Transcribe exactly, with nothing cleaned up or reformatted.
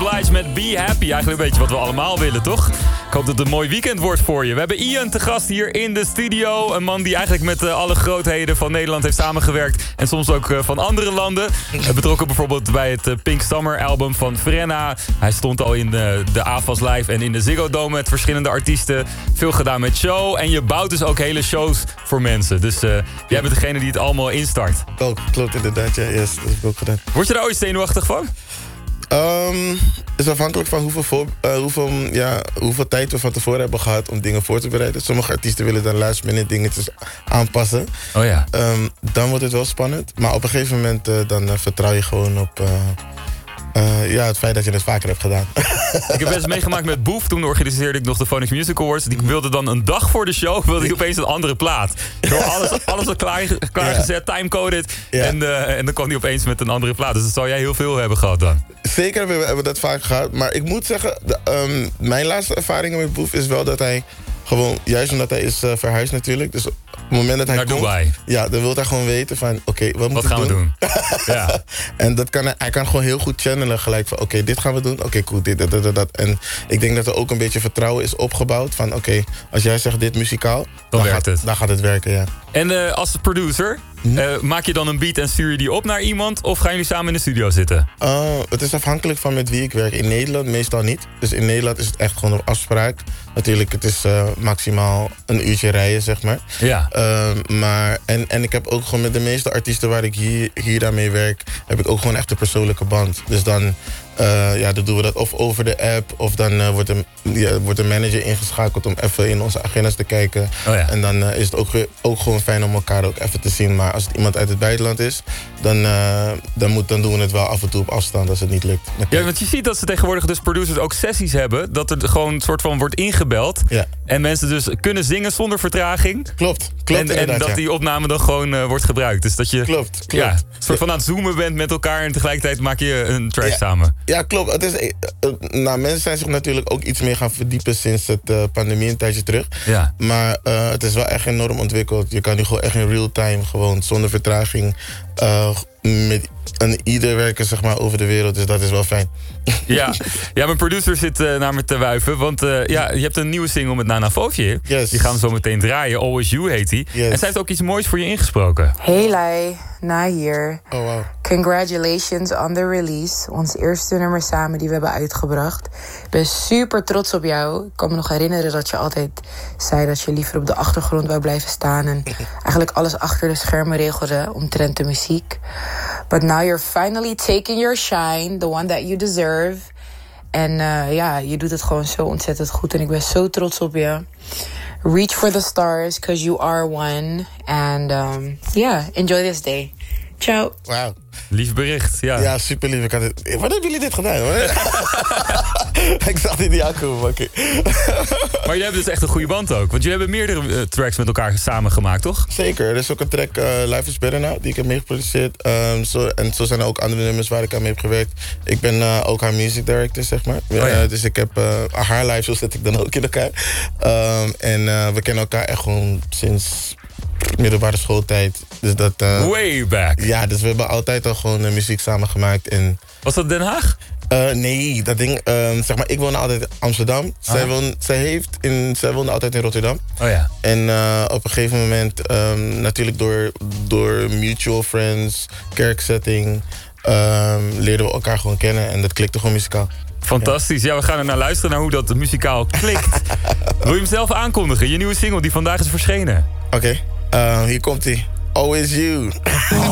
Blige met Be Happy. Eigenlijk een beetje wat we allemaal willen, toch? Ik hoop dat het een mooi weekend wordt voor je. We hebben Ian te gast hier in de studio. Een man die eigenlijk met uh, alle grootheden van Nederland heeft samengewerkt. En soms ook uh, van andere landen. Uh, betrokken bijvoorbeeld bij het uh, Pink Summer album van Frenna. Hij stond al in uh, de A F A S Live en in de Ziggo Dome met verschillende artiesten. Veel gedaan met show. En je bouwt dus ook hele shows voor mensen. Dus uh, jij bent degene die het allemaal instart. Ook, klopt inderdaad, ja. Yes, dat heb ik ook gedaan. Word je daar ooit zenuwachtig van? Um, het is afhankelijk van hoeveel, voor, uh, hoeveel, ja, hoeveel tijd we van tevoren hebben gehad om dingen voor te bereiden. Sommige artiesten willen dan last minute dingetjes aanpassen. Oh ja. Um, dan wordt het wel spannend. Maar op een gegeven moment uh, dan uh, vertrouw je gewoon op uh, uh, ja, het feit dat je het vaker hebt gedaan. Ik heb best eens meegemaakt met Boef. Toen organiseerde ik nog de Phonics Music Awards. Die wilde dan een dag voor de show wilde die opeens een andere plaat. Door alles, alles al klaar, klaargezet, ja. timecoded. Ja. En, uh, en dan kwam hij opeens met een andere plaat. Dus dat zou jij heel veel hebben gehad dan. Zeker hebben we, hebben we dat vaak gehad. Maar ik moet zeggen, de, um, mijn laatste ervaringen met Boef is wel dat hij gewoon, juist omdat hij is uh, verhuisd natuurlijk. Dus op het moment dat hij naar komt, Dubai. Ja, dan wil hij gewoon weten van, oké, okay, wat moet wat gaan we doen? Ja. En dat kan hij, hij kan gewoon heel goed channelen gelijk van, oké, okay, dit gaan we doen. Oké, okay, cool, dit, dit, dit, dat. En ik denk dat er ook een beetje vertrouwen is opgebouwd van, oké, okay, als jij zegt dit muzikaal, dan, dan, werkt gaat, het. dan gaat het werken, ja. En uh, als producer, uh, maak je dan een beat en stuur je die op naar iemand? Of gaan jullie samen in de studio zitten? Uh, het is afhankelijk van met wie ik werk. In Nederland meestal niet. Dus in Nederland is het echt gewoon op afspraak. Natuurlijk, het is uh, maximaal een uurtje rijden, zeg maar. Ja. Uh, maar en, en ik heb ook gewoon met de meeste artiesten waar ik hier, hier daarmee werk, heb ik ook gewoon echt een persoonlijke band. Dus dan, uh, ja, dan doen we dat of over de app, of dan uh, wordt, een, ja, wordt een manager ingeschakeld om even in onze agendas te kijken. Oh ja. En dan uh, is het ook, ook gewoon fijn om elkaar ook even te zien. Maar als het iemand uit het buitenland is, dan, uh, dan, moet, dan doen we het wel af en toe op afstand als het niet lukt. Ja, want je ziet dat ze tegenwoordig dus producers ook sessies hebben. Dat er gewoon een soort van wordt ingebeld. Ja. En mensen dus kunnen zingen zonder vertraging. Klopt, klopt. En, en dat ja. die opname dan gewoon uh, wordt gebruikt. Dus dat je klopt, klopt. Ja, een soort van aan het zoomen bent met elkaar en tegelijkertijd maak je een track ja. samen. Ja, klopt. Het is, uh, nou, mensen zijn zich natuurlijk ook iets meer gaan verdiepen sinds het uh, pandemie een tijdje terug. Ja. Maar uh, het is wel echt enorm ontwikkeld. Je kan nu gewoon echt in real time, gewoon zonder vertraging, uh, met een ieder werken, zeg maar, over de wereld. Dus dat is wel fijn. Ja, ja, mijn producer zit uh, naar me te wuiven. Want uh, ja, je hebt een nieuwe single met Nana Fofié. Yes. Die gaan we zo meteen draaien. Always You heet die. Yes. En zij heeft ook iets moois voor je ingesproken. Hey Lai, Na hier. Oh wow. Congratulations on the release. Ons eerste nummer samen die we hebben uitgebracht. Ik ben super trots op jou. Ik kan me nog herinneren dat je altijd zei dat je liever op de achtergrond wou blijven staan. En eigenlijk alles achter de schermen regelde omtrent de muziek. But now you're finally taking your shine. The one that you deserve. En uh, ja, je doet het gewoon zo ontzettend goed. En ik ben zo trots op je. Reach for the stars, because you are one. And um, yeah, enjoy this day. Ciao. Wauw. Lief bericht, ja. Ja, super lief. Ik had het... Wat hebben jullie dit gedaan, hoor? Ik zag dit niet aankomen, maar oké. Maar jullie hebben dus echt een goede band ook. Want jullie hebben meerdere uh, tracks met elkaar samen gemaakt, toch? Zeker. Er is ook een track, uh, Life is Better Now, die ik heb meegeproduceerd. Um, zo, en zo zijn er ook andere nummers waar ik aan mee heb gewerkt. Ik ben uh, ook haar music director, zeg maar. Oh, ja. uh, dus ik heb uh, haar live, zo zet ik dan ook in elkaar. Um, en uh, we kennen elkaar echt gewoon sinds middelbare schooltijd. Dus dat, uh, Way back. Ja, dus we hebben altijd al gewoon uh, muziek samen gemaakt. En was dat Den Haag? Uh, nee, dat ding, uh, zeg maar, ik woonde altijd in Amsterdam. Zij, ah. woon, zij, heeft in, zij woonde altijd in Rotterdam. Oh ja. En uh, op een gegeven moment, um, natuurlijk door, door mutual friends, kerksetting, um, leerden we elkaar gewoon kennen. En dat klikte gewoon muzikaal. Fantastisch. Ja, we gaan er naar luisteren naar hoe dat muzikaal klikt. Wil je hem zelf aankondigen? Je nieuwe single die vandaag is verschenen. Oké, okay. uh, hier komt hij. Always You.